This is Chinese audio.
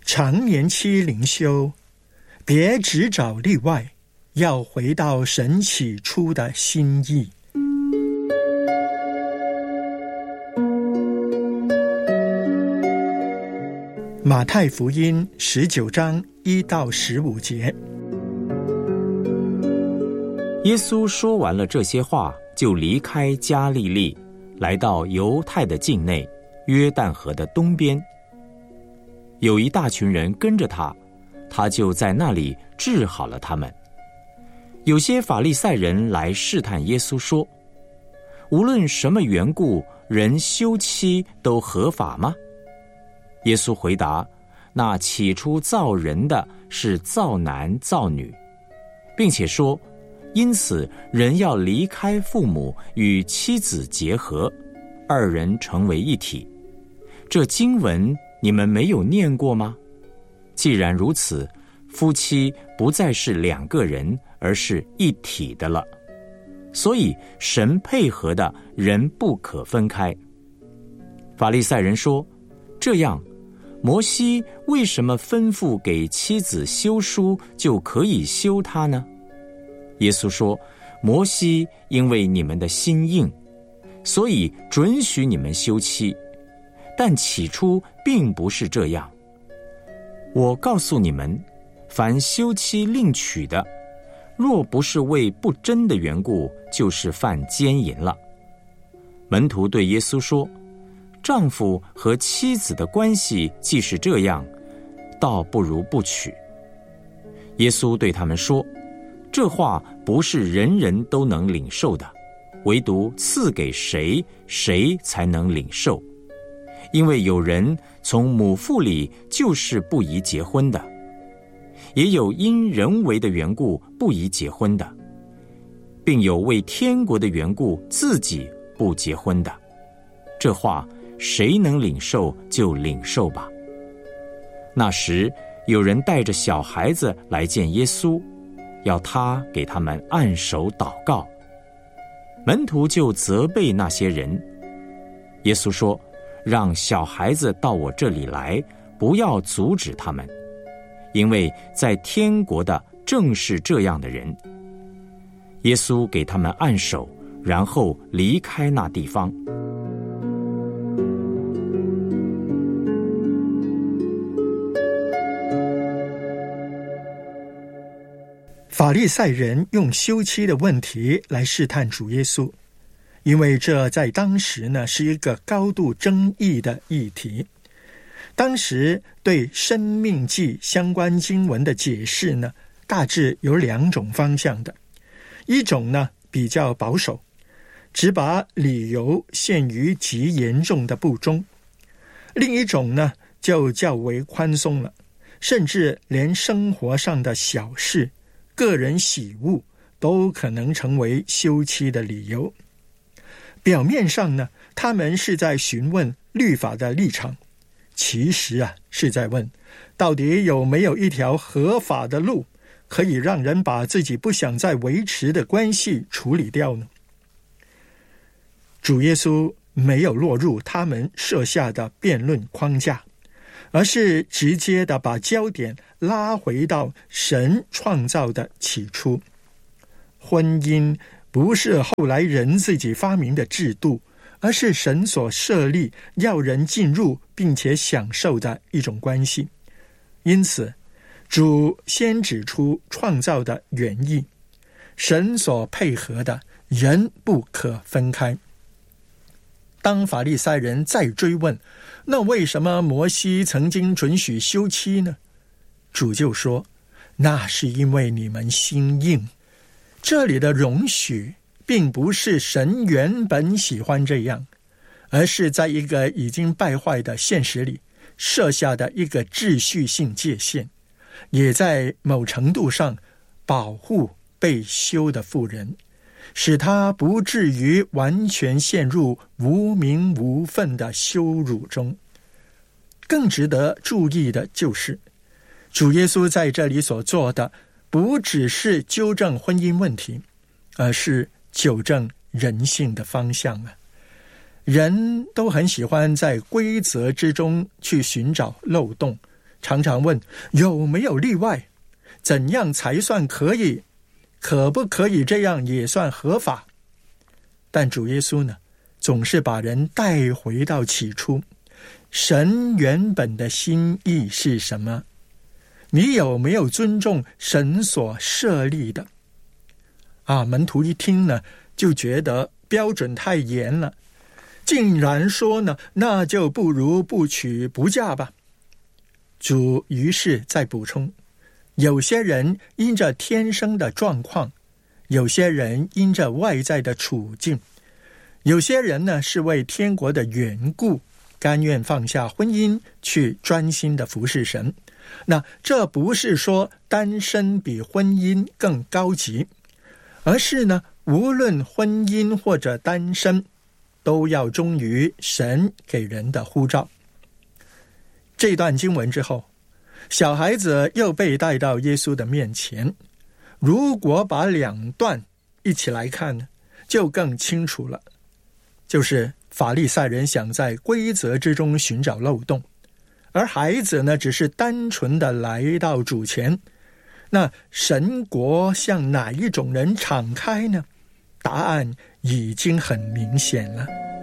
常年期灵修，别只找例外，要回到神起初的心意。马太福音19章1到15节。 耶稣说完了这些话，就离开加利利，来到犹太的境内，约旦河的东边。有一大群人跟着他，他就在那里治好了他们。有些法利赛人来试探耶稣说，无论什么缘故，人休妻都合法吗？耶稣回答，那起初造人的是造男造女，并且说，因此人要离开父母，与妻子结合，二人成为一体。这经文你们没有念过吗？既然如此，夫妻不再是两个人，而是一体的了。所以神配合的人不可分开。法利赛人说，这样摩西为什么吩咐给妻子休书就可以休她呢？耶稣说，摩西因为你们的心硬，所以准许你们休妻，但起初并不是这样。我告诉你们，凡休妻另娶的，若不是为不贞的缘故，就是犯奸淫了。门徒对耶稣说，丈夫和妻子的关系既是这样，倒不如不娶。耶稣对他们说，这话不是人人都能领受的，唯独赐给谁，谁才能领受。因为有人从母腹里就是不宜结婚的，也有因人为的缘故不宜结婚的，并有为天国的缘故自己不结婚的。这话谁能领受就领受吧。那时有人带着小孩子来见耶稣，要他给他们按手祷告。门徒就责备那些人。耶稣说，让小孩子到我这里来，不要阻止他们，因为在天国的正是这样的人。耶稣给他们按手，然后离开那地方。 法利赛人用休妻的问题来试探主耶稣，因为这在当时呢是一个高度争议的议题。当时对申命记相关经文的解释呢，大致有两种方向的。一种呢比较保守，只把理由限于极严重的不忠；另一种呢就较为宽松了，甚至连生活上的小事、个人喜恶都可能成为休妻的理由。表面上呢，他们是在询问律法的立场，其实是在问，到底有没有一条合法的路，可以让人把自己不想再维持的关系处理掉呢？主耶稣没有落入他们设下的辩论框架，而是直接的把焦点拉回到神创造的起初。婚姻不是后来人自己发明的制度，而是神所设立要人进入并且享受的一种关系。因此主先指出创造的原意，神所配合的人不可分开。当法利赛人再追问，那为什么摩西曾经准许休妻呢？主就说，那是因为你们心硬。这里的容许并不是神原本喜欢这样，而是在一个已经败坏的现实里设下的一个秩序性界限，也在某程度上保护被休的妇人，使他不至于完全陷入无名无分的羞辱中。更值得注意的就是，主耶稣在这里所做的不只是纠正婚姻问题，而是纠正人性的方向。人都很喜欢在规则之中去寻找漏洞， 常常问有没有例外，怎样才算可以，可不可以这样也算合法。但主耶稣呢，总是把人带回到起初，神原本的心意是什么？你有没有尊重神所设立的？门徒一听呢，就觉得标准太严了，竟然说呢，那就不如不娶不嫁吧。主于是再补充，有些人因着天生的状况，有些人因着外在的处境，有些人呢是为天国的缘故，甘愿放下婚姻去专心的服侍神。那这不是说单身比婚姻更高级，而是呢，无论婚姻或者单身，都要忠于神给人的呼召。这段经文之后，小孩子又被带到耶稣的面前。如果把两段一起来看呢，就更清楚了。就是法利赛人想在规则之中寻找漏洞，而孩子呢，只是单纯的来到主前。那神国向哪一种人敞开呢？答案已经很明显了。